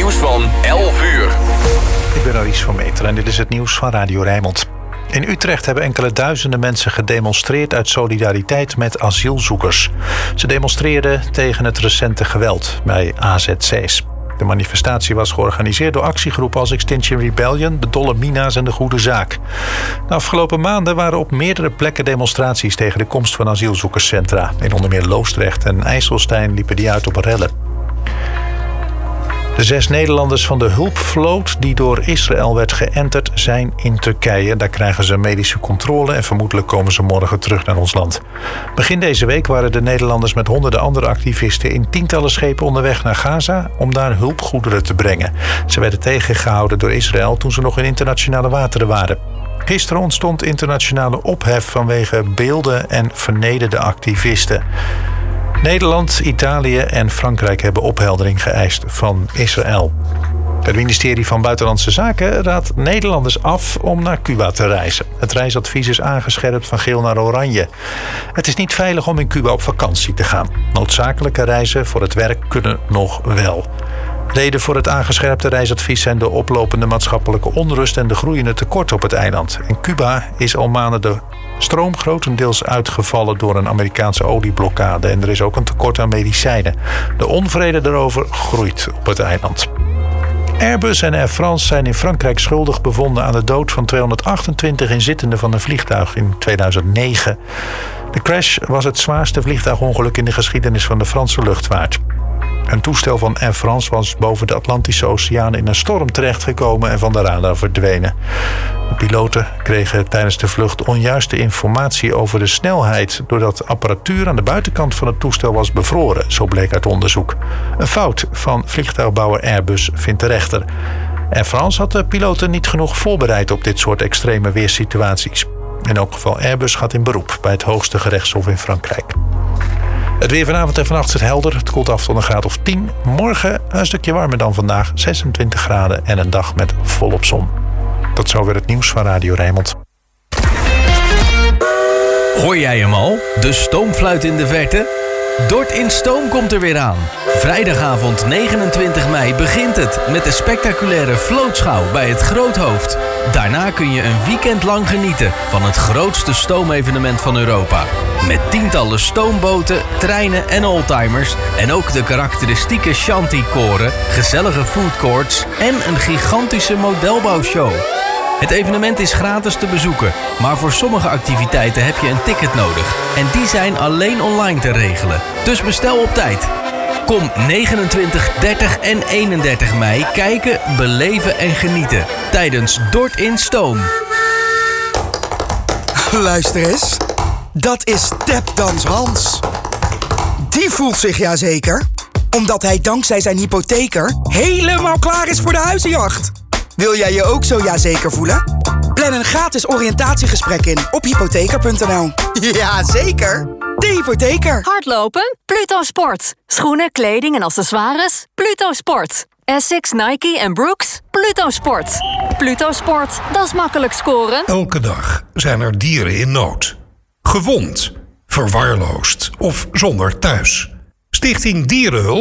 nieuws van 11 uur. Ik ben Aries van Meter en dit is het nieuws van Radio Rijnmond. In Utrecht hebben enkele duizenden mensen gedemonstreerd uit solidariteit met asielzoekers. Ze demonstreerden tegen het recente geweld bij AZC's. De manifestatie was georganiseerd door actiegroepen als Extinction Rebellion, de Dolle Mina's en de Goede Zaak. De afgelopen maanden waren op meerdere plekken demonstraties tegen de komst van asielzoekerscentra. In onder meer Loosdrecht en IJsselstein liepen die uit op rellen. De 6 Nederlanders van de hulpvloot die door Israël werd geënterd zijn in Turkije. Daar krijgen ze medische controle en vermoedelijk komen ze morgen terug naar ons land. Begin deze week waren de Nederlanders met honderden andere activisten in tientallen schepen onderweg naar Gaza om daar hulpgoederen te brengen. Ze werden tegengehouden door Israël toen ze nog in internationale wateren waren. Gisteren ontstond internationale ophef vanwege beelden en vernederde activisten. Nederland, Italië en Frankrijk hebben opheldering geëist van Israël. Het ministerie van Buitenlandse Zaken raadt Nederlanders af om naar Cuba te reizen. Het reisadvies is aangescherpt van geel naar oranje. Het is niet veilig om in Cuba op vakantie te gaan. Noodzakelijke reizen voor het werk kunnen nog wel. Reden voor het aangescherpte reisadvies zijn de oplopende maatschappelijke onrust en de groeiende tekorten op het eiland. In Cuba is al maanden de stroom grotendeels uitgevallen door een Amerikaanse olieblokkade en er is ook een tekort aan medicijnen. De onvrede daarover groeit op het eiland. Airbus en Air France zijn in Frankrijk schuldig bevonden aan de dood van 228 inzittenden van een vliegtuig in 2009. De crash was het zwaarste vliegtuigongeluk in de geschiedenis van de Franse luchtvaart. Een toestel van Air France was boven de Atlantische Oceaan in een storm terechtgekomen en van de radar verdwenen. De piloten kregen tijdens de vlucht onjuiste informatie over de snelheid doordat apparatuur aan de buitenkant van het toestel was bevroren, zo bleek uit onderzoek. Een fout van vliegtuigbouwer Airbus vindt de rechter. Air France had de piloten niet genoeg voorbereid op dit soort extreme weersituaties. In elk geval Airbus gaat in beroep bij het hoogste gerechtshof in Frankrijk. Het weer vanavond en vannacht is helder. Het koelt af tot een graad of 10. Morgen een stukje warmer dan vandaag. 26 graden en een dag met volop zon. Tot zover het nieuws van Radio Rijnmond. Hoor jij hem al? De stoomfluit in de verte? Dort in Stoom komt er weer aan. Vrijdagavond 29 mei begint het met de spectaculaire vlootschouw bij het Groothoofd. Daarna kun je een weekend lang genieten van het grootste stoomevenement van Europa. Met tientallen stoomboten, treinen en oldtimers en ook de karakteristieke shanty-koren, gezellige foodcourts en een gigantische modelbouwshow. Het evenement is gratis te bezoeken, maar voor sommige activiteiten heb je een ticket nodig. En die zijn alleen online te regelen. Dus bestel op tijd. Kom 29, 30 en 31 mei kijken, beleven en genieten tijdens Dort in Stoom. Luister eens, dat is Tapdans Hans. Die voelt zich jazeker, omdat hij dankzij zijn hypotheker helemaal klaar is voor de huizenjacht. Wil jij je ook zo jazeker voelen? Plan een gratis oriëntatiegesprek in op hypotheker.nl. Jazeker, de hypotheker. Hardlopen? Pluto Sport. Schoenen, kleding en accessoires? Pluto Sport. Essex, Nike en Brooks? Pluto Sport. Pluto Sport, dat is makkelijk scoren. Elke dag zijn er dieren in nood. Gewond, verwaarloosd of zonder thuis. Stichting Dierenhulp